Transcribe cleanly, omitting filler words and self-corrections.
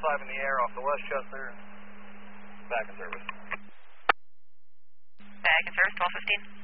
5 in the air off the Westchester. Back in service. Back in service, 1215.